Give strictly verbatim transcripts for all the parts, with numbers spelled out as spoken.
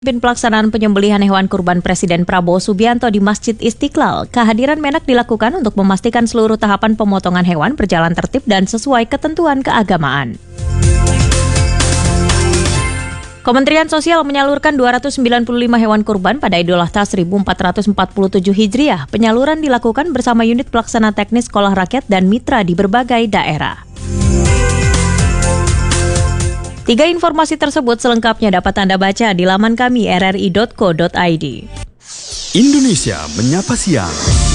Pimpin pelaksanaan penyembelihan hewan kurban Presiden Prabowo Subianto di Masjid Istiqlal, kehadiran Menak dilakukan untuk memastikan seluruh tahapan pemotongan hewan berjalan tertib dan sesuai ketentuan keagamaan. Kementerian Sosial menyalurkan dua ratus sembilan puluh lima hewan kurban pada Idul Adha seribu empat ratus empat puluh tujuh Hijriah. Penyaluran dilakukan bersama unit pelaksana teknis sekolah rakyat dan mitra di berbagai daerah. Tiga informasi tersebut selengkapnya dapat Anda baca di laman kami r r i dot co dot i d. Indonesia Menyapa Siang.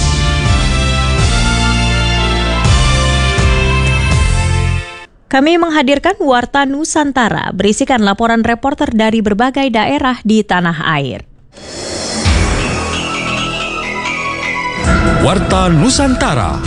Kami menghadirkan Warta Nusantara, berisikan laporan reporter dari berbagai daerah di tanah air. Warta Nusantara.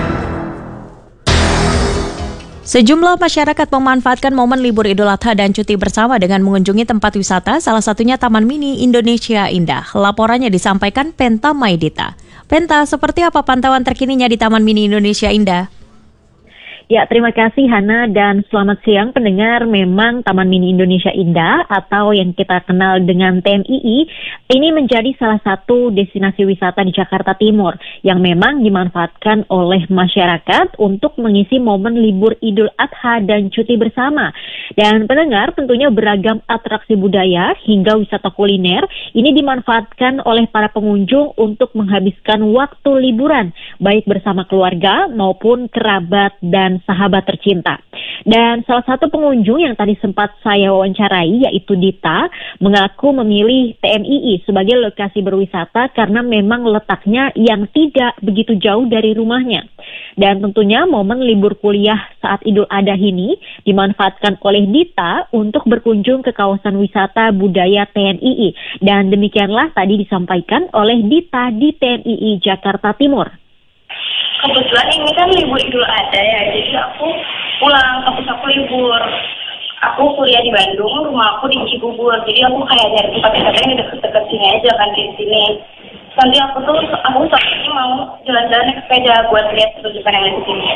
Sejumlah masyarakat memanfaatkan momen libur Idul Adha dan cuti bersama dengan mengunjungi tempat wisata, salah satunya Taman Mini Indonesia Indah. Laporannya disampaikan Penta Maidita. Penta, seperti apa pantauan terkininya di Taman Mini Indonesia Indah? Ya, terima kasih Hana dan selamat siang pendengar. Memang Taman Mini Indonesia Indah atau yang kita kenal dengan T M I I ini menjadi salah satu destinasi wisata di Jakarta Timur yang memang dimanfaatkan oleh masyarakat untuk mengisi momen libur Idul Adha dan cuti bersama. Dan pendengar, tentunya beragam atraksi budaya hingga wisata kuliner ini dimanfaatkan oleh para pengunjung untuk menghabiskan waktu liburan baik bersama keluarga maupun kerabat dan sahabat tercinta. Dan salah satu pengunjung yang tadi sempat saya wawancarai yaitu Dita mengaku memilih T M I I sebagai lokasi berwisata karena memang letaknya yang tidak begitu jauh dari rumahnya. Dan tentunya momen libur kuliah saat Idul Adha ini dimanfaatkan oleh Dita untuk berkunjung ke kawasan wisata budaya T M I I. Dan demikianlah tadi disampaikan oleh Dita di T M I I Jakarta Timur. Kebetulan ini kan libur Idul Adha ya, jadi aku pulang, kampus aku libur. Aku kuliah di Bandung, rumah aku di Cibubur, jadi aku kayak nyari tempat wisata yang deket-deket sini aja kan di sini. Nanti aku tuh, aku soalnya mau jalan-jalan naik sepeda buat lihat pertunjukan yang ada di sini.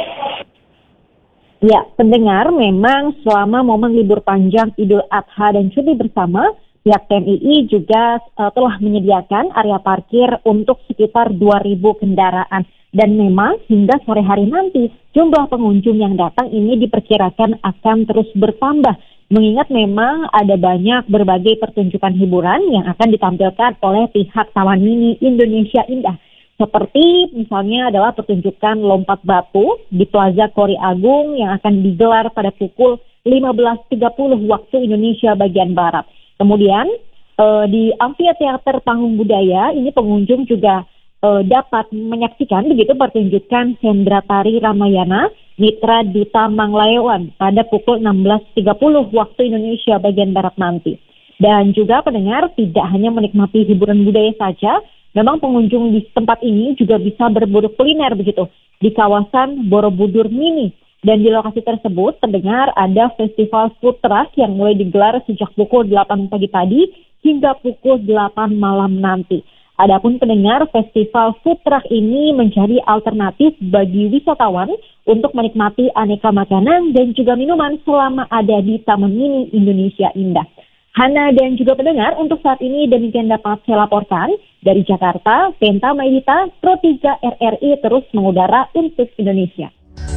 Ya, pendengar, memang selama momen libur panjang Idul Adha dan cuti bersama, pihak T M I I juga uh, telah menyediakan area parkir untuk sekitar dua ribu kendaraan. Dan memang hingga sore hari nanti jumlah pengunjung yang datang ini diperkirakan akan terus bertambah. Mengingat memang ada banyak berbagai pertunjukan hiburan yang akan ditampilkan oleh pihak Taman Mini Indonesia Indah. Seperti misalnya adalah pertunjukan lompat batu di Plaza Kori Agung yang akan digelar pada pukul lima belas tiga puluh waktu Indonesia bagian Barat. Kemudian eh, di Amfiteater Panggung Budaya ini pengunjung juga Uh, dapat menyaksikan begitu pertunjukan Sendra Tari Ramayana Mitra Duta Manglaewan pada pukul enam belas tiga puluh waktu Indonesia bagian Barat nanti. Dan juga pendengar tidak hanya menikmati hiburan budaya saja, memang pengunjung di tempat ini juga bisa berburu kuliner begitu di kawasan Borobudur Mini. Dan di lokasi tersebut pendengar ada festival food truck yang mulai digelar sejak pukul delapan pagi tadi hingga pukul delapan malam nanti. Adapun pendengar, festival food truck ini menjadi alternatif bagi wisatawan untuk menikmati aneka makanan dan juga minuman selama ada di Taman Mini Indonesia Indah. Hana dan juga pendengar, untuk saat ini demikian dapat saya laporkan dari Jakarta. Penta Maidita, Pro tiga R R I terus mengudara untuk Indonesia.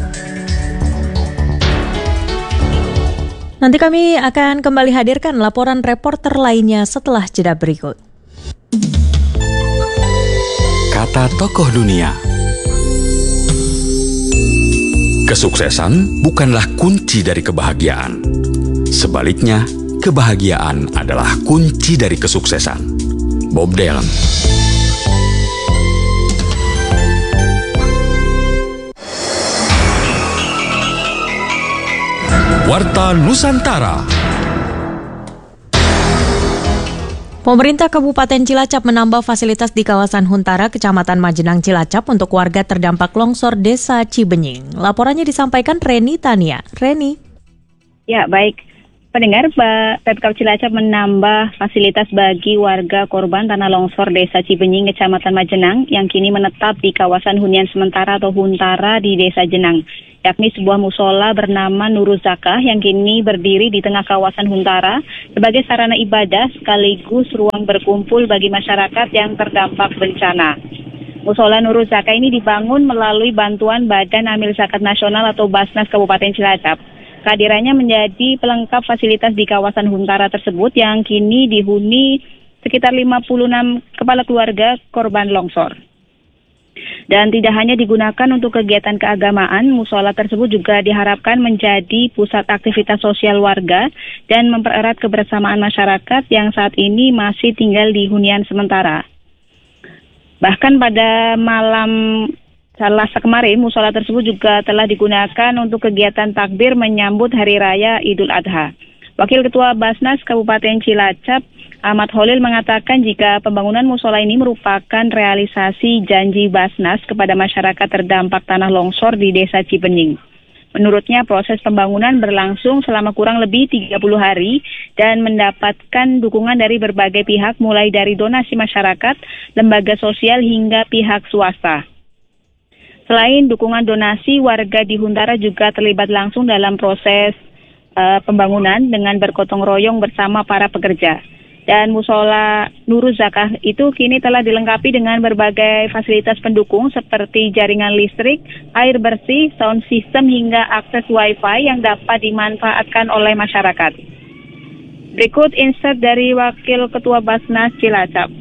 Nanti kami akan kembali hadirkan laporan reporter lainnya setelah jeda berikut. Kata tokoh dunia. Kesuksesan bukanlah kunci dari kebahagiaan. Sebaliknya, kebahagiaan adalah kunci dari kesuksesan. Bob Dylan. Warta Nusantara. Pemerintah Kabupaten Cilacap menambah fasilitas di kawasan Huntara, Kecamatan Majenang, Cilacap untuk warga terdampak longsor Desa Cibenying. Laporannya disampaikan Reni Tania. Reni. Ya, baik. Pendengar, Pemkab Cilacap menambah fasilitas bagi warga korban tanah longsor Desa Cibenying, Kecamatan Majenang yang kini menetap di kawasan hunian sementara atau Huntara di Desa Jenang, yakni sebuah musola bernama Nurul Zakah yang kini berdiri di tengah kawasan Huntara sebagai sarana ibadah sekaligus ruang berkumpul bagi masyarakat yang terdampak bencana. Musola Nurul Zakah ini dibangun melalui bantuan Badan Amil Zakat Nasional atau Basnas Kabupaten Cilacap. Kehadirannya menjadi pelengkap fasilitas di kawasan Huntara tersebut yang kini dihuni sekitar lima puluh enam kepala keluarga korban longsor. Dan tidak hanya digunakan untuk kegiatan keagamaan, musola tersebut juga diharapkan menjadi pusat aktivitas sosial warga dan mempererat kebersamaan masyarakat yang saat ini masih tinggal di hunian sementara. Bahkan pada malam Selasa kemarin, musola tersebut juga telah digunakan untuk kegiatan takbir menyambut Hari Raya Idul Adha. Wakil Ketua Basnas Kabupaten Cilacap, Ahmad Holil mengatakan jika pembangunan musola ini merupakan realisasi janji Basnas kepada masyarakat terdampak tanah longsor di Desa Cibenying. Menurutnya proses pembangunan berlangsung selama kurang lebih tiga puluh hari dan mendapatkan dukungan dari berbagai pihak mulai dari donasi masyarakat, lembaga sosial hingga pihak swasta. Selain dukungan donasi, warga di Huntara juga terlibat langsung dalam proses uh, pembangunan dengan bergotong royong bersama para pekerja. Dan musola Nurul Zakah itu kini telah dilengkapi dengan berbagai fasilitas pendukung seperti jaringan listrik, air bersih, sound system hingga akses wifi yang dapat dimanfaatkan oleh masyarakat. Berikut insert dari Wakil Ketua Basnas Cilacap.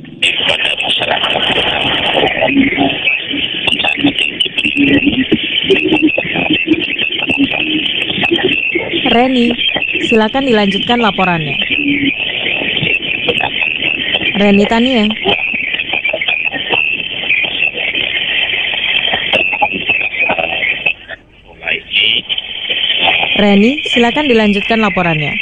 Reni, silakan dilanjutkan laporannya. Reni Tania. Reni, silakan dilanjutkan laporannya.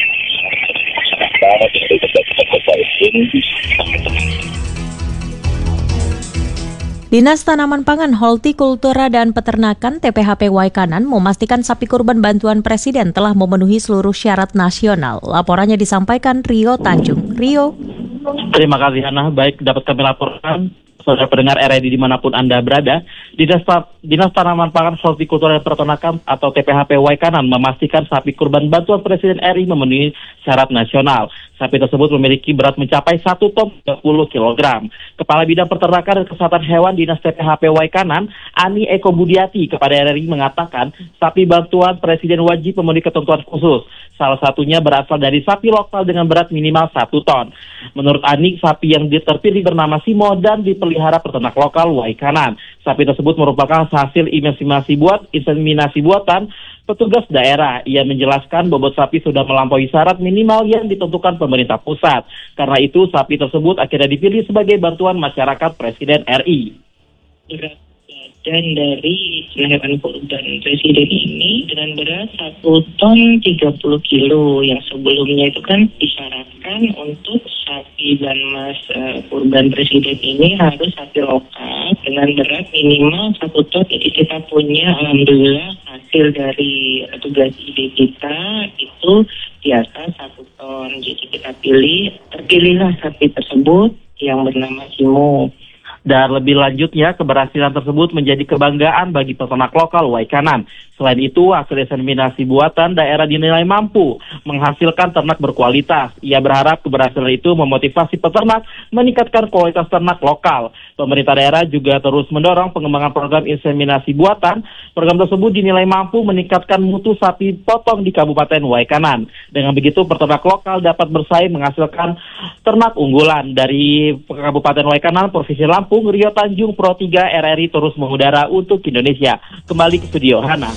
Dinas Tanaman Pangan, Hortikultura dan Peternakan T P H P Waikanan memastikan sapi kurban bantuan Presiden telah memenuhi seluruh syarat nasional. Laporannya disampaikan Rio Tanjung. Rio. Terima kasih, Hana. Baik, dapat kami laporkan, saudara pendengar R R I dimanapun Anda berada, Dinas, Dinas Tanaman Pangan, Hortikultura dan Peternakan atau T P H P Waikanan memastikan sapi kurban bantuan Presiden R I memenuhi syarat nasional. Sapi tersebut memiliki berat mencapai satu ton tiga puluh kilogram. Kepala Bidang Peternakan dan Kesehatan Hewan Dinas T P H P Waikanan, Ani Eko Budiati, kepada R R I mengatakan sapi bantuan Presiden wajib memenuhi ketentuan khusus. Salah satunya berasal dari sapi lokal dengan berat minimal satu ton. Menurut Ani, sapi yang terpilih bernama Simo dan dipelihara peternak lokal Waikanan. Sapi tersebut merupakan hasil inseminasi buat inseminasi buatan petugas daerah. Ia menjelaskan bobot sapi sudah melampaui syarat minimal yang ditentukan pemerintah pusat. Karena itu, sapi tersebut akhirnya dipilih sebagai bantuan masyarakat Presiden R I. Berat badan dari hewan kurban Presiden ini dengan berat satu ton tiga puluh kilo. Yang sebelumnya itu kan disyaratkan untuk sapi dan mas uh, kurban Presiden ini harus sapi lokal dengan berat minimal satu ton. Jadi kita punya, alhamdulillah, hasil dari tugas I D kita itu di atas satu ton. Jadi kita pilih, terpilihlah sapi tersebut yang bernama Simo. Dan lebih lanjutnya, keberhasilan tersebut menjadi kebanggaan bagi peternak lokal Waikanan. Selain itu, hasil inseminasi buatan daerah dinilai mampu menghasilkan ternak berkualitas. Ia berharap keberhasilan itu memotivasi peternak meningkatkan kualitas ternak lokal. Pemerintah daerah juga terus mendorong pengembangan program inseminasi buatan. Program tersebut dinilai mampu meningkatkan mutu sapi potong di Kabupaten Waikanan. Dengan begitu, peternak lokal dapat bersaing menghasilkan ternak unggulan. Dari Kabupaten Waikanan, Provinsi Lampung, Rio Tanjung, Pro tiga R R I terus mengudara untuk Indonesia. Kembali ke studio, Hana.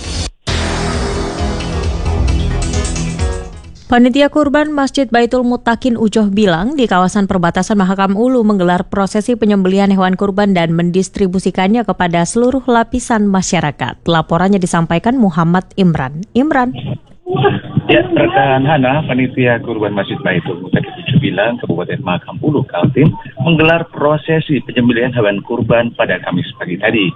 Panitia Kurban Masjid Baitul Muttaqin Ujoh bilang di kawasan perbatasan Mahakam Ulu menggelar prosesi penyembelihan hewan kurban dan mendistribusikannya kepada seluruh lapisan masyarakat. Laporannya disampaikan Muhammad Imran. Imran. Ya, rekan Hana, Panitia Kurban Masjid Baitul Muttaqin Ujoh bilang Kabupaten Mahakam Ulu Kaltim menggelar prosesi penyembelihan hewan kurban pada Kamis pagi tadi.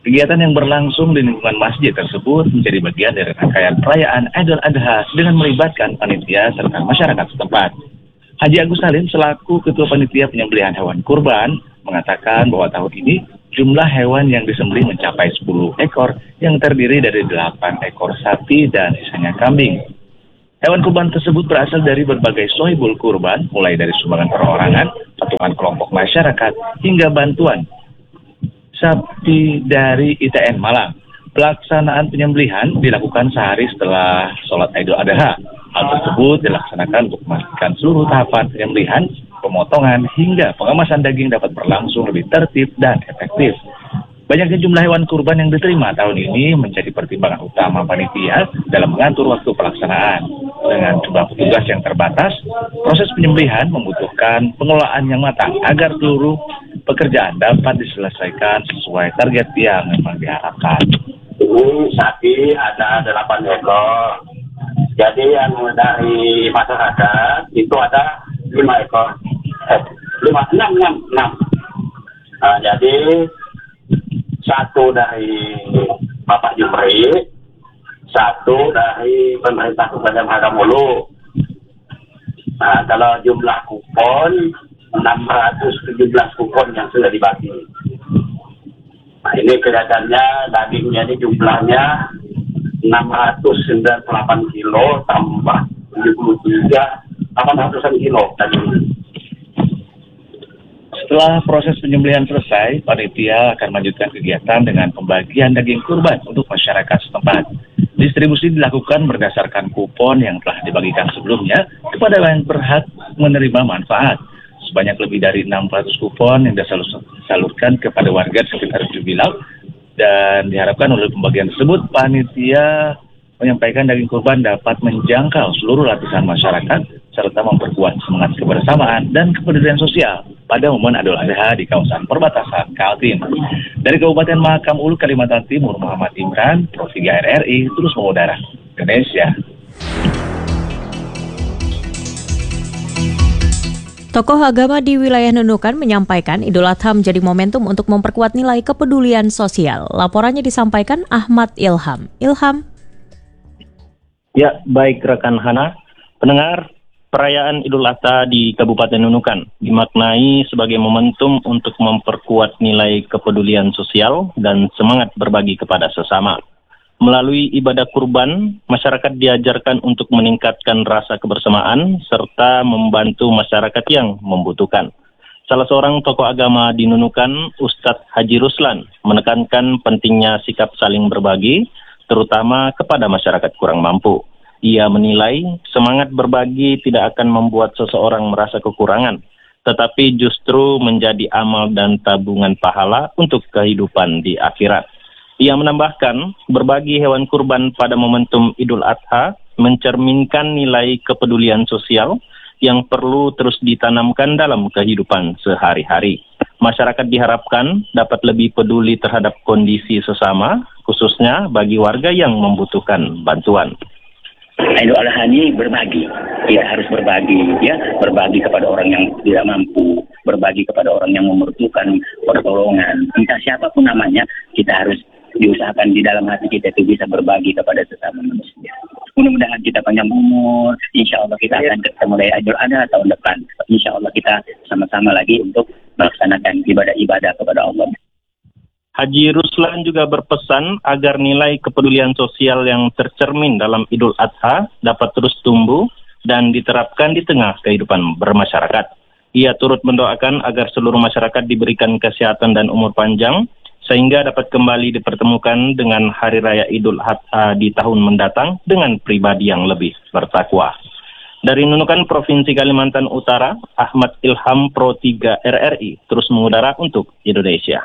Kegiatan yang berlangsung di lingkungan masjid tersebut menjadi bagian dari rangkaian perayaan Idul Adha dengan melibatkan panitia serta masyarakat setempat. Haji Agus Salim selaku Ketua Panitia Penyembelihan Hewan Kurban mengatakan bahwa tahun ini jumlah hewan yang disembelih mencapai sepuluh ekor yang terdiri dari delapan ekor sapi dan sisanya kambing. Hewan kurban tersebut berasal dari berbagai sohibul kurban, mulai dari sumbangan perorangan, patungan kelompok masyarakat, hingga bantuan sapi dari I T N Malang. Pelaksanaan penyembelihan dilakukan sehari setelah sholat Idul Adha. Hal tersebut dilaksanakan untuk memastikan seluruh tahapan penyembelihan, pemotongan, hingga pengemasan daging dapat berlangsung lebih tertib dan efektif. Banyaknya jumlah hewan kurban yang diterima tahun ini menjadi pertimbangan utama panitia dalam mengatur waktu pelaksanaan. Dengan jumlah petugas yang terbatas, proses penyembelihan membutuhkan pengelolaan yang matang agar seluruh pekerjaan dapat diselesaikan sesuai target yang memang diharapkan. Ini sapi ada delapan ekor. Jadi yang dari masyarakat itu ada lima ekor. Eh, lima, enam, enam, enam. Nah, jadi satu dari Bapak Jumri, satu dari pemerintah Kabupaten Hagamulu. Nah, kalau jumlah kupon enam ratus tujuh belas kupon yang sudah dibagi. Nah, ini kelihatannya dagingnya ini jumlahnya enam ratus sembilan puluh delapan kilo tambah tujuh puluh tiga, delapan ratusan kilo daging. Setelah proses penyembelihan selesai, panitia akan melanjutkan kegiatan dengan pembagian daging kurban untuk masyarakat setempat. Distribusi dilakukan berdasarkan kupon yang telah dibagikan sebelumnya kepada yang berhak menerima manfaat. Sebanyak lebih dari enam ratus kupon yang disalurkan kepada warga di sekitar Jubilau, dan diharapkan oleh pembagian tersebut, panitia menyampaikan daging kurban dapat menjangkau seluruh lapisan masyarakat serta memperkuat semangat kebersamaan dan kepedulian sosial pada momen Idul Adha di kawasan perbatasan Kaltim. Dari Kabupaten Mahakam Ulu, Kalimantan Timur, Muhammad Imran, Pro tiga R R I, terus mengudara Indonesia. Tokoh agama di wilayah Nunukan menyampaikan Idul Adha menjadi momentum untuk memperkuat nilai kepedulian sosial. Laporannya disampaikan Ahmad Ilham. Ilham. Ya, baik rekan Hana. Pendengar, perayaan Idul Adha di Kabupaten Nunukan dimaknai sebagai momentum untuk memperkuat nilai kepedulian sosial dan semangat berbagi kepada sesama. Melalui ibadah kurban, masyarakat diajarkan untuk meningkatkan rasa kebersamaan serta membantu masyarakat yang membutuhkan. Salah seorang tokoh agama di Nunukan, Ustadz Haji Ruslan, menekankan pentingnya sikap saling berbagi, terutama kepada masyarakat kurang mampu. Ia menilai semangat berbagi tidak akan membuat seseorang merasa kekurangan, tetapi justru menjadi amal dan tabungan pahala untuk kehidupan di akhirat. Ia menambahkan, berbagi hewan kurban pada momentum Idul Adha mencerminkan nilai kepedulian sosial yang perlu terus ditanamkan dalam kehidupan sehari-hari. Masyarakat diharapkan dapat lebih peduli terhadap kondisi sesama, khususnya bagi warga yang membutuhkan bantuan. Idul Adha ini berbagi, ya harus berbagi, ya berbagi kepada orang yang tidak mampu, berbagi kepada orang yang membutuhkan pertolongan, entah siapapun namanya, kita harus diusahakan di dalam hati kita itu bisa berbagi kepada sesama manusia. Mudah-mudahan kita panjang umur, insya Allah kita akan ketemu dari Idul Adha tahun depan. Insya Allah kita sama-sama lagi untuk melaksanakan ibadah-ibadah kepada Allah. Haji Ruslan juga berpesan agar nilai kepedulian sosial yang tercermin dalam Idul Adha dapat terus tumbuh dan diterapkan di tengah kehidupan bermasyarakat. Ia turut mendoakan agar seluruh masyarakat diberikan kesehatan dan umur panjang, sehingga dapat kembali dipertemukan dengan Hari Raya Idul Adha di tahun mendatang dengan pribadi yang lebih bertakwa. Dari Nunukan, Provinsi Kalimantan Utara, Ahmad Ilham, Pro tiga R R I, terus mengudara untuk Indonesia.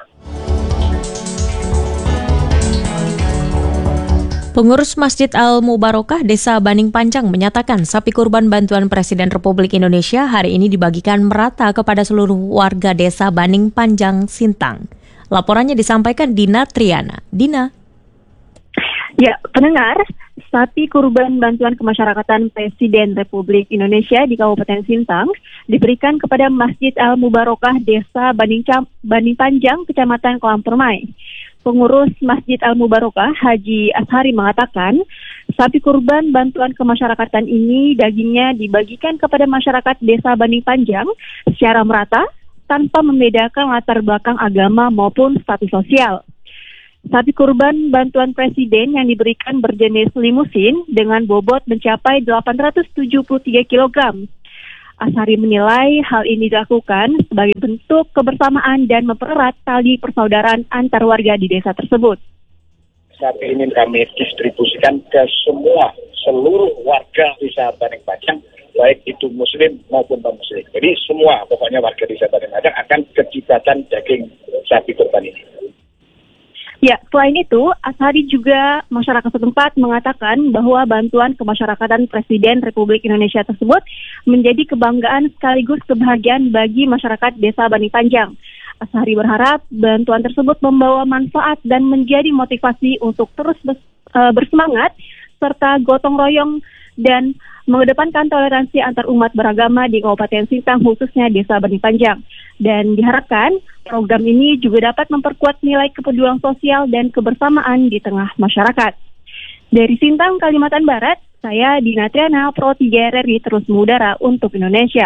Pengurus Masjid Al-Mubarokah Desa Baning Panjang menyatakan sapi kurban bantuan Presiden Republik Indonesia hari ini dibagikan merata kepada seluruh warga Desa Baning Panjang, Sintang. Laporannya disampaikan Dina Triana. Dina. Ya, pendengar, sapi kurban bantuan kemasyarakatan Presiden Republik Indonesia di Kabupaten Sintang diberikan kepada Masjid Al-Mubarokah Desa Baning, Cam- Baning Panjang, Kecamatan Kolam Permai. Pengurus Masjid Al-Mubarakah Haji Ashari mengatakan, sapi kurban bantuan kemasyarakatan ini dagingnya dibagikan kepada masyarakat Desa Banding Panjang secara merata tanpa membedakan latar belakang agama maupun status sosial. Sapi kurban bantuan presiden yang diberikan berjenis limusin dengan bobot mencapai delapan ratus tujuh puluh tiga kilogram. Ashari menilai hal ini dilakukan sebagai bentuk kebersamaan dan mempererat tali persaudaraan antar warga di desa tersebut. Sapi ini kami distribusikan ke semua, seluruh warga desa Banding Panjang, baik itu muslim maupun non-muslim. Jadi semua pokoknya warga desa Banding Panjang akan keciptaan daging sapi kurban ini. Ya, selain itu, Ashari juga masyarakat setempat mengatakan bahwa bantuan kemasyarakatan Presiden Republik Indonesia tersebut menjadi kebanggaan sekaligus kebahagiaan bagi masyarakat Desa Banding Panjang. Ashari berharap bantuan tersebut membawa manfaat dan menjadi motivasi untuk terus bersemangat serta gotong royong dan mengedepankan toleransi antar umat beragama di Kabupaten Sintang, khususnya Desa Banding Panjang. Dan diharapkan program ini juga dapat memperkuat nilai kepedulian sosial dan kebersamaan di tengah masyarakat. Dari Sintang, Kalimantan Barat, saya Dina Triana, Pro tiga R R I terus mengudara untuk Indonesia.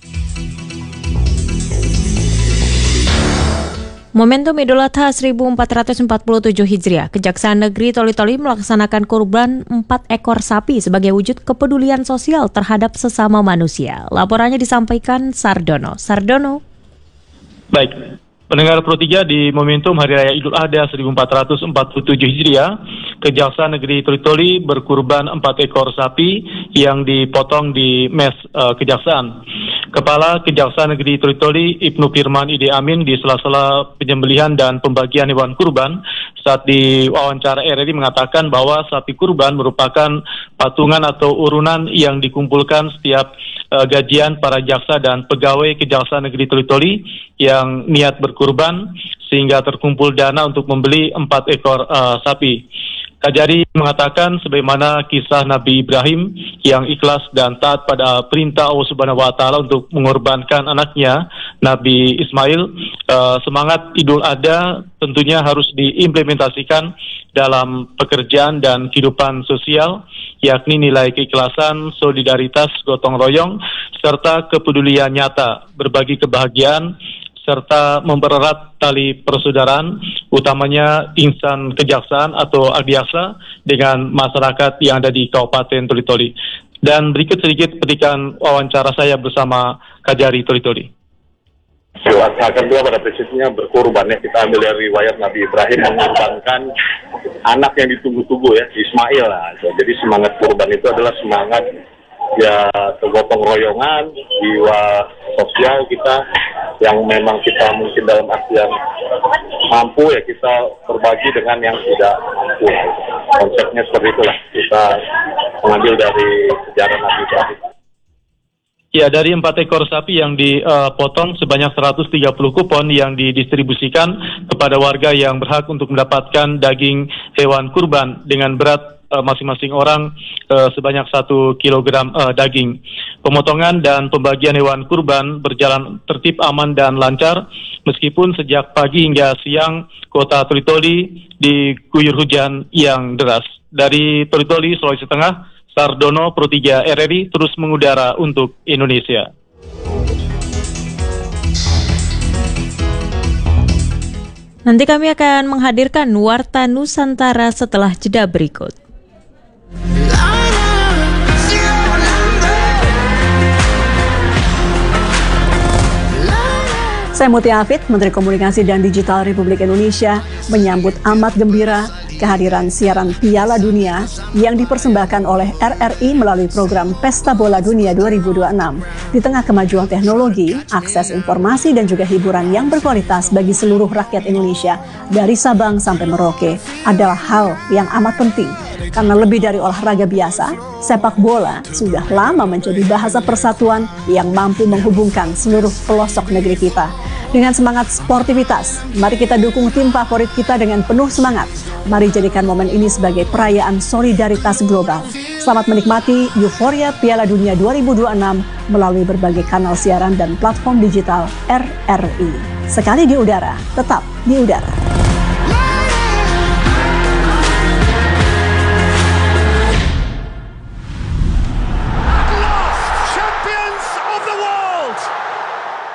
Momentum Idul Adha seribu empat ratus empat puluh tujuh Hijriah, Kejaksaan Negeri Toli-Toli melaksanakan kurban empat ekor sapi sebagai wujud kepedulian sosial terhadap sesama manusia. Laporannya disampaikan Sardono. Sardono. Baik, pendengar Pro tiga, di momentum Hari Raya Idul Adha seribu empat ratus empat puluh tujuh Hijriah, Kejaksaan Negeri Toli-Toli berkurban empat ekor sapi yang dipotong di mes uh, Kejaksaan. Kepala Kejaksaan Negeri Toli-Toli Ibnu Firman Ide Amin di sela-sela penyembelihan dan pembagian hewan kurban saat di wawancara R R I mengatakan bahwa sapi kurban merupakan patungan atau urunan yang dikumpulkan setiap uh, gajian para jaksa dan pegawai Kejaksaan Negeri Toli-Toli yang niat berkurban sehingga terkumpul dana untuk membeli empat ekor uh, sapi. Kajari mengatakan sebagaimana kisah Nabi Ibrahim yang ikhlas dan taat pada perintah Allah Subhanahu wa taala untuk mengorbankan anaknya Nabi Ismail, uh, semangat Idul Adha tentunya harus diimplementasikan dalam pekerjaan dan kehidupan sosial, yakni nilai keikhlasan, solidaritas, gotong royong, serta kepedulian nyata, berbagi kebahagiaan, serta mempererat tali persaudaraan, utamanya insan kejaksaan atau Agdiaksa dengan masyarakat yang ada di Kabupaten Toli-Toli. Dan berikut sedikit petikan wawancara saya bersama Kajari Toli-Toli. Idul Adha kedua pada prinsipnya berkurban ya. Kita ambil dari riwayat Nabi Ibrahim mengorbankan anak yang ditunggu-tunggu ya, Ismail lah. Jadi semangat kurban itu adalah semangat ya kegotong royongan, jiwa sosial kita yang memang kita mungkin dalam artian mampu ya kita berbagi dengan yang tidak mampu. Konsepnya seperti itulah kita mengambil dari sejarah Nabi Ibrahim. Ya, dari empat ekor sapi yang dipotong uh, sebanyak seratus tiga puluh kupon yang didistribusikan kepada warga yang berhak untuk mendapatkan daging hewan kurban dengan berat uh, masing-masing orang uh, sebanyak satu kilogram uh, daging. Pemotongan dan pembagian hewan kurban berjalan tertib, aman, dan lancar meskipun sejak pagi hingga siang kota Toli-Toli diguyur hujan yang deras. Dari Toli-Toli, Sulawesi Tengah, Sardono, Pro tiga R R I terus mengudara untuk Indonesia. Nanti kami akan menghadirkan Warta Nusantara setelah jeda berikut. Saya Mutia Hafid, Menteri Komunikasi dan Digital Republik Indonesia, menyambut amat gembira kehadiran siaran Piala Dunia yang dipersembahkan oleh R R I melalui program Pesta Bola Dunia dua ribu dua puluh enam. Di tengah kemajuan teknologi, akses informasi dan juga hiburan yang berkualitas bagi seluruh rakyat Indonesia dari Sabang sampai Merauke adalah hal yang amat penting. Karena lebih dari olahraga biasa, sepak bola sudah lama menjadi bahasa persatuan yang mampu menghubungkan seluruh pelosok negeri kita. Dengan semangat sportivitas, mari kita dukung tim favorit kita dengan penuh semangat. Mari jadikan momen ini sebagai perayaan solidaritas global. Selamat menikmati euforia Piala Dunia dua ribu dua puluh enam melalui berbagai kanal siaran dan platform digital R R I. Sekali di udara, tetap di udara.